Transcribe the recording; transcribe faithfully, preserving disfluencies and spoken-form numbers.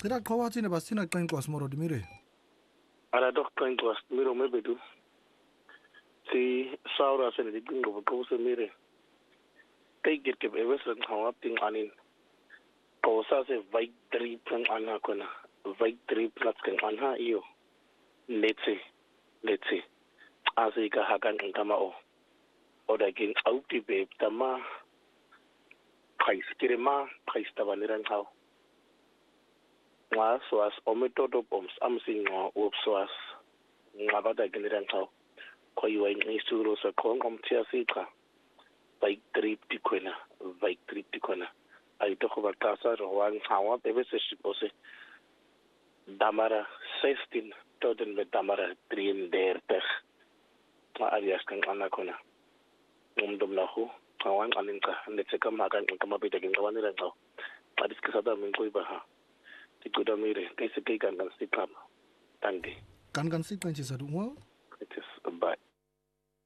Qira qhawathi ne basina qenkwas moro dimire. Ala doch qenkwas miro mebedu. Si saura se ne dingo ko se mire. Kay get ke evesran khawap ting anin. Ko sa se vai tri plan ana kona. Vai tri plus kan anha iyo. Let's let's say. Ase ka hakan ngama o. Oda kin auti be tama. Kais kirema kais tabaniran haw. Nga soas ometodo bombs amsing nga upsoas nga bada giliran tao ko yiwa ni suro sa kong om tia sika by trip dikwena by trip dikwena ay to ko bakasa ro wan hawa bebe se sipose damara sixteen toden me damara drieëndertig ma alias kan anakona um dom lahu kawan alinka ndetse kama kan kama bida gingawan ran tao adis kasada min ko iba ha Tikudamire, kay sa kay kan kan si Pam. Tanggi. Kan kan si Pam si sa dumo?